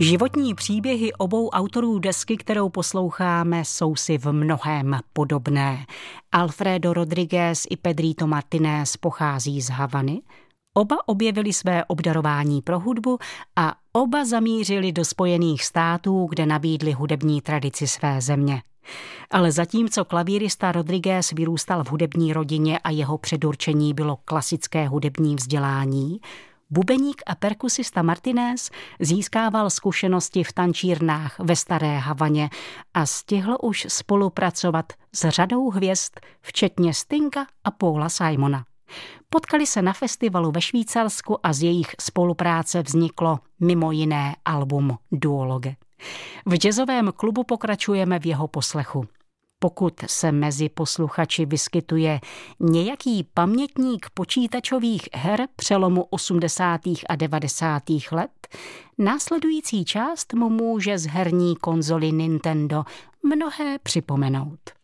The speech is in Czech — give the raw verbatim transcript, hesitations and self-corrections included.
Životní příběhy obou autorů desky, kterou posloucháme, jsou si v mnohém podobné. Alfredo Rodriguez i Pedrito Martínez pochází z Havany. Oba objevili své obdarování pro hudbu a oba zamířili do Spojených států, kde nabídli hudební tradici své země. Ale zatímco klavírista Rodriguez vyrůstal v hudební rodině a jeho předurčení bylo klasické hudební vzdělání, bubeník a perkusista Martínez získával zkušenosti v tančírnách ve Staré Havaně a stihl už spolupracovat s řadou hvězd, včetně Stinga a Paula Simona. Potkali se na festivalu ve Švýcarsku a z jejich spolupráce vzniklo mimo jiné album Duologue. V jazzovém klubu pokračujeme v jeho poslechu. Pokud se mezi posluchači vyskytuje nějaký pamětník počítačových her přelomu osmdesátých a devadesátých let, následující část mu může z herní konzoly Nintendo mnohé připomenout.